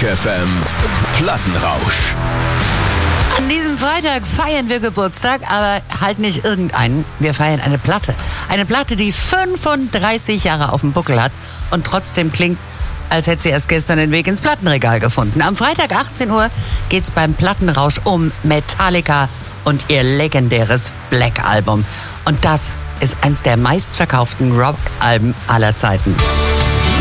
Rock FM Plattenrausch. An diesem Freitag feiern wir Geburtstag, aber halt nicht irgendeinen. Wir feiern eine Platte. Eine Platte, die 35 Jahre auf dem Buckel hat und trotzdem klingt, als hätte sie erst gestern den Weg ins Plattenregal gefunden. Am Freitag 18 Uhr geht's beim Plattenrausch um Metallica und ihr legendäres Black Album. Und das ist eins der meistverkauften Rock-Alben aller Zeiten.